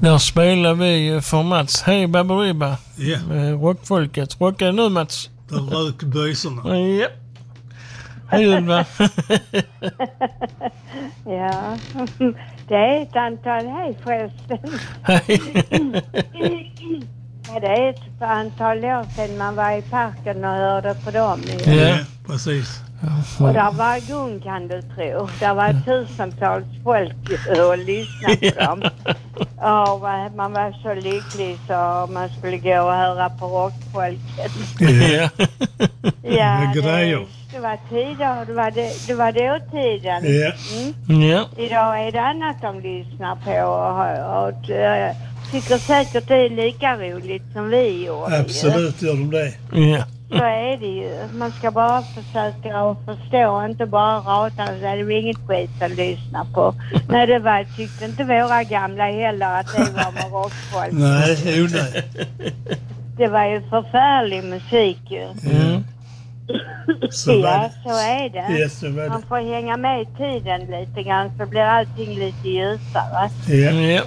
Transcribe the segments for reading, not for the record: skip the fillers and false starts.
Där spelar vi för Mats. Hej Baberiba. Ja. Rockfolket. Rockar nu Mats. Där rök böjsorna. Ja. Hej Ylva. Ja, det är ett antal, hej förresten. Hej. Ja, det är ett antal år sedan man var i parken och hörde på dem. Ja. Precis. Och där var gung, kan du tro. Där var tusentals folk och lyssnade på dem. Och man var så lycklig så man skulle gå och höra på rockfolket. Ja. Ja, grejer. det var tider, det var dåtiden. Ja. Ja. Idag är det annat de lyssnar på och tycker säkert det är lika roligt som vi gjorde. Absolut gör de det. Ja. Så är det ju. Man ska bara försöka att förstå, inte bara rata. Det är inget skit att lyssna på. Nej, det tyckte inte våra gamla heller att det var med rockfolk. Nej. Det var ju förfärlig musik ju. Mm. Så ja, så är det. Ja, så var det. Man får hänga med i tiden lite grann så blir allting lite ljusare. Ja. Ja.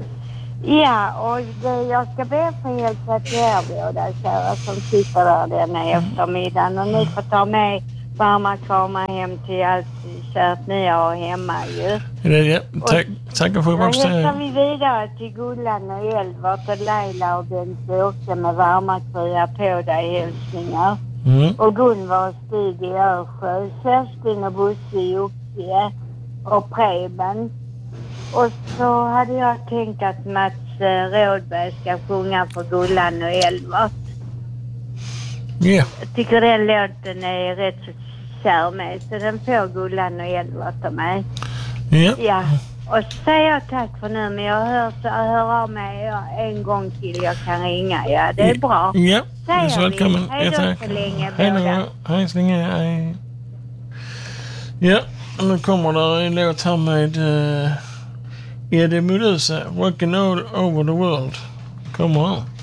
Ja, och jag ska be för hälsa till er båda kära som sitter där denna eftermiddagen. Och ni får ta med varma kramar hem till allt kärt ni har hemma ju. Ja. Tackar för Då hälsar rapporteringen. vi vidare till Gullan och Elvart och Leila och Bengt-Åke med varma krya på dig hälsningar. Mm. Och Gunvar och Stig i Örsjö, Kerstin och Bosse i Oxie och Preben. Och så hade jag tänkt att Mats Rådberg ska sjunga för Gullan och Elvart. Ja. Jag tycker den låten är rätt så kär med, så den får Gullan och Elvart av mig. Ja. Ja, och så säger jag tack för nu, men jag hör av mig en gång till jag kan ringa. Ja, det är bra. Ja. Säger vi. Välkommen. Hej då Tack. så länge Hej båda. då. Hej så länge. Hej. Ja, nu kommer där en låt här med Eddie Meduza, Rockin' All Over the World. Kommer här.